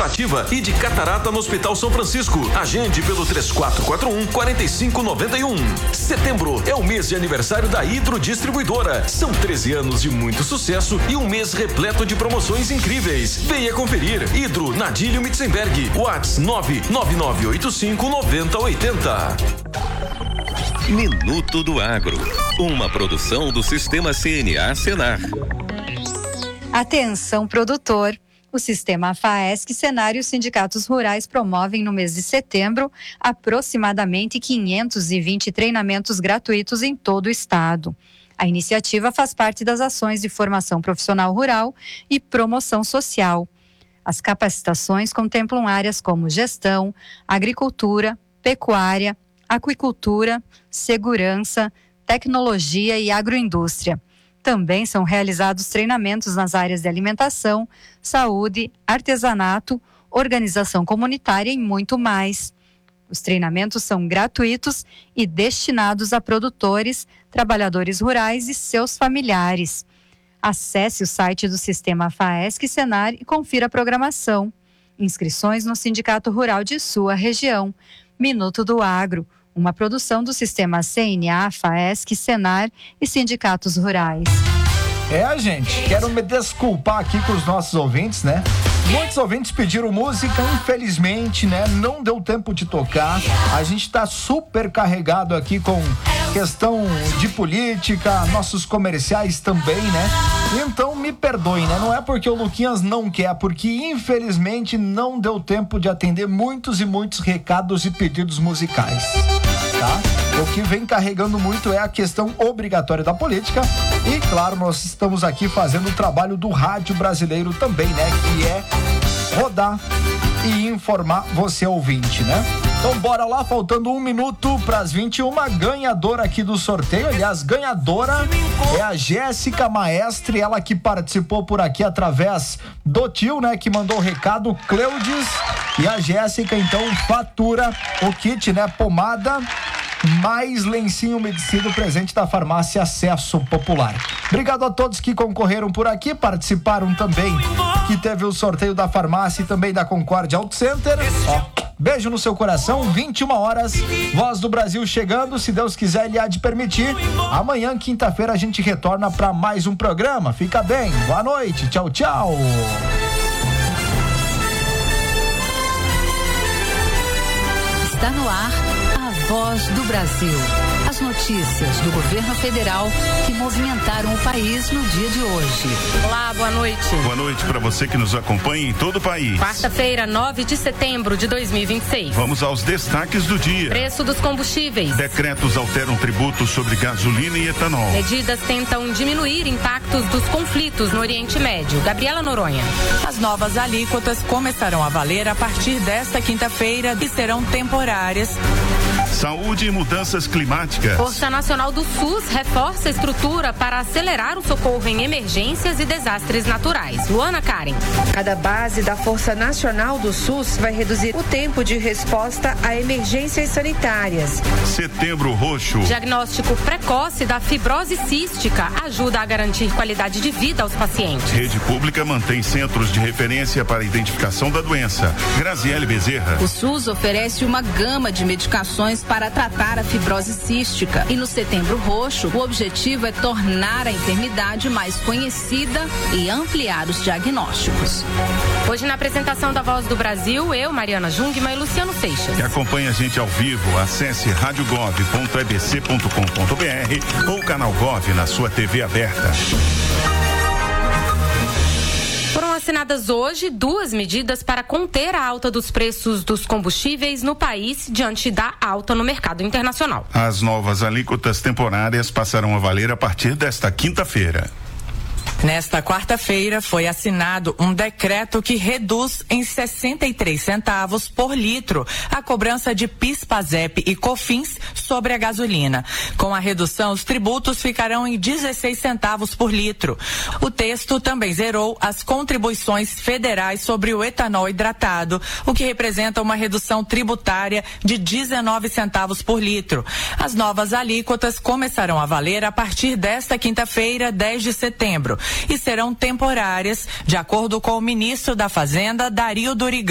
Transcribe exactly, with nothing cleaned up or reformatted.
Ativa e de catarata no Hospital São Francisco. Agende pelo três quatro quatro um, quatro cinco nove um. Setembro é o mês de aniversário da Hidro Distribuidora. São treze anos de muito sucesso e um mês repleto de promoções incríveis. Venha conferir. Hidro Nadílio Mitzenberg. WhatsApp nove nove nove oito cinco nove zero oito zero. Minuto do Agro. Uma produção do Sistema C N A Senar. Atenção, produtor. O Sistema FAESC, Senar e os sindicatos rurais promovem no mês de setembro aproximadamente quinhentos e vinte treinamentos gratuitos em todo o estado. A iniciativa faz parte das ações de formação profissional rural e promoção social. As capacitações contemplam áreas como gestão, agricultura, pecuária, aquicultura, segurança, tecnologia e agroindústria. Também são realizados treinamentos nas áreas de alimentação, saúde, artesanato, organização comunitária e muito mais. Os treinamentos são gratuitos e destinados a produtores, trabalhadores rurais e seus familiares. Acesse o site do Sistema FAESC Senar e confira a programação. Inscrições no Sindicato Rural de sua região. Minuto do Agro, uma produção do Sistema C N A, FAESC, Senar e sindicatos rurais. É, gente, quero me desculpar aqui com os nossos ouvintes, né? Muitos ouvintes pediram música, infelizmente, né? Não deu tempo de tocar. A gente tá super carregado aqui com questão de política, nossos comerciais também, né? Então me perdoem, né? Não é porque o Luquinhas não quer, é porque infelizmente não deu tempo de atender muitos e muitos recados e pedidos musicais, tá? O que vem carregando muito é a questão obrigatória da política e, claro, nós estamos aqui fazendo o trabalho do rádio brasileiro também, né? Que é rodar e informar você ouvinte, né? Então bora lá, faltando um minuto para as vinte e uma, ganhadora aqui do sorteio, aliás, ganhadora é a Jéssica Maestre, ela que participou por aqui através do tio, né, que mandou o recado, Cleudes, e a Jéssica então fatura o kit, né, pomada mais lencinho umedecido, presente da farmácia Acesso Popular. Obrigado a todos que concorreram por aqui, participaram também, que teve o sorteio da farmácia e também da Concórdia Auto Center. Ó, beijo no seu coração, vinte e uma horas, Voz do Brasil chegando, se Deus quiser, ele há de permitir. Amanhã, quinta-feira, a gente retorna para mais um programa. Fica bem, boa noite, tchau, tchau. Está no ar a Voz do Brasil. As notícias do governo federal que movimentaram o país no dia de hoje. Olá, boa noite. Boa noite para você que nos acompanha em todo o país. Quarta-feira, nove de setembro de dois mil e vinte e seis. Vamos aos destaques do dia. Preço dos combustíveis. Decretos alteram tributos sobre gasolina e etanol. Medidas tentam diminuir impactos dos conflitos no Oriente Médio. Gabriela Noronha. As novas alíquotas começarão a valer a partir desta quinta-feira e serão temporárias. Saúde e mudanças climáticas. Força Nacional do SUS reforça a estrutura para acelerar o socorro em emergências e desastres naturais. Luana Karen. Cada base da Força Nacional do SUS vai reduzir o tempo de resposta a emergências sanitárias. Setembro Roxo. Diagnóstico precoce da fibrose cística ajuda a garantir qualidade de vida aos pacientes. Rede Pública mantém centros de referência para a identificação da doença. Graziele Bezerra. O SUS oferece uma gama de medicações para tratar a fibrose cística. E no Setembro Roxo, o objetivo é tornar a enfermidade mais conhecida e ampliar os diagnósticos. Hoje, na apresentação da Voz do Brasil, eu, Mariana Jungmann e Luciano Seixas. E acompanha a gente ao vivo, acesse rádio gov ponto e b c ponto com ponto b r ou canal Gov na sua T V aberta. Foram assinadas hoje duas medidas para conter a alta dos preços dos combustíveis no país diante da alta no mercado internacional. As novas alíquotas temporárias passarão a valer a partir desta quinta-feira. Nesta quarta-feira foi assinado um decreto que reduz em sessenta e três centavos por litro a cobrança de PIS, PASEP e COFINS sobre a gasolina. Com a redução, os tributos ficarão em dezesseis centavos por litro. O texto também zerou as contribuições federais sobre o etanol hidratado, o que representa uma redução tributária de dezenove centavos por litro. As novas alíquotas começarão a valer a partir desta quinta-feira, dez de setembro. E serão temporárias, de acordo com o ministro da Fazenda, Dario Dorigan.